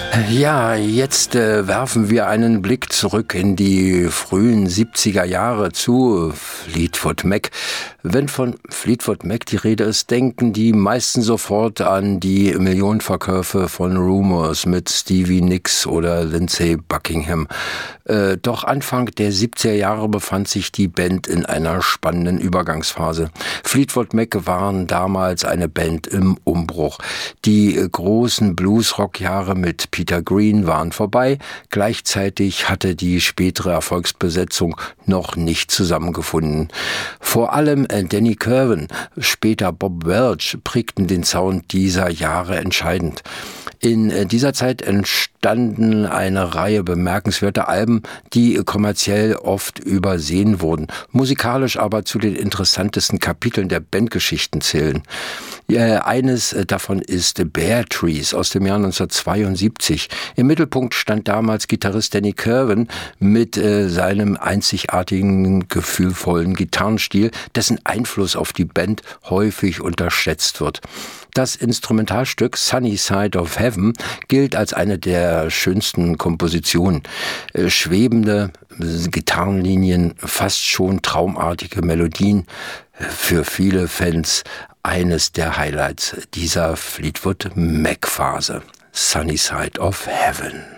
Ja, jetzt werfen wir einen Blick zurück in die frühen 70er Jahre zu Fleetwood Mac. Wenn von Fleetwood Mac die Rede ist, denken die meisten sofort an die Millionenverkäufe von Rumours mit Stevie Nicks oder Lindsey Buckingham. Doch Anfang der 70er Jahre befand sich die Band in einer spannenden Übergangsphase. Fleetwood Mac waren damals eine Band im Umbruch. Die großen Blues-Rock-Jahre mit Peter Green waren vorbei. Gleichzeitig hatte die spätere Erfolgsbesetzung noch nicht zusammengefunden. Vor allem Danny Kirwan, später Bob Welch, prägten den Sound dieser Jahre entscheidend. In dieser Zeit entstanden eine Reihe bemerkenswerter Alben, die kommerziell oft übersehen wurden, musikalisch aber zu den interessantesten Kapiteln der Bandgeschichten zählen. Eines davon ist Bear Trees aus dem Jahr 1972. Im Mittelpunkt stand damals Gitarrist Danny Kirwan mit seinem einzigartigen, gefühlvollen Gitarrenstil, dessen Einfluss auf die Band häufig unterschätzt wird. Das Instrumentalstück Sunny Side of Heaven gilt als eine der schönsten Kompositionen. Schwebende Gitarrenlinien, fast schon traumartige Melodien. Für viele Fans eines der Highlights dieser Fleetwood Mac-Phase. Sunny Side of Heaven.